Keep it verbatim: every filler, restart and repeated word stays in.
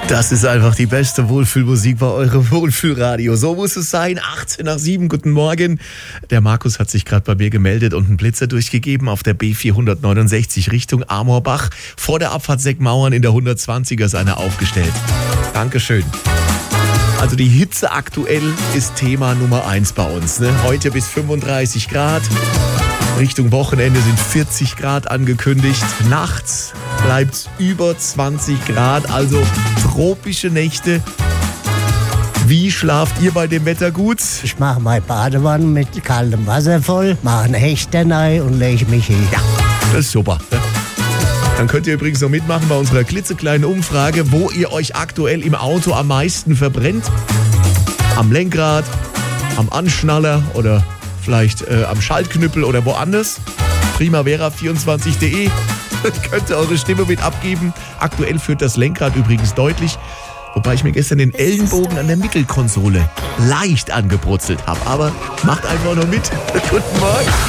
Das ist einfach die beste Wohlfühlmusik bei eurem Wohlfühlradio. So muss es sein. achtzehn nach sieben, guten Morgen. Der Markus hat sich gerade bei mir gemeldet und einen Blitzer durchgegeben auf der B vierhundertneunundsechzig Richtung Amorbach. Vor der Abfahrt Seckmauern in der hundertzwanziger ist einer aufgestellt. Dankeschön. Also die Hitze aktuell ist Thema Nummer eins bei uns. Ne? Heute bis fünfunddreißig Grad. Richtung Wochenende sind vierzig Grad angekündigt. Nachts bleibt es über zwanzig Grad, also tropische Nächte. Wie schlaft ihr bei dem Wetter gut? Ich mache meine Badewanne mit kaltem Wasser voll, mache einen Hecht rein und lege mich hin. Ja, das ist super. Dann könnt ihr übrigens noch mitmachen bei unserer klitzekleinen Umfrage, wo ihr euch aktuell im Auto am meisten verbrennt. Am Lenkrad, am Anschnaller oder vielleicht äh, am Schaltknüppel oder woanders. primavera vierundzwanzig punkt de könnt ihr eure Stimme mit abgeben. Aktuell führt das Lenkrad übrigens deutlich, wobei ich mir gestern den Ellenbogen an der Mittelkonsole leicht angebrutzelt habe. Aber macht einfach nur mit. Guten Morgen.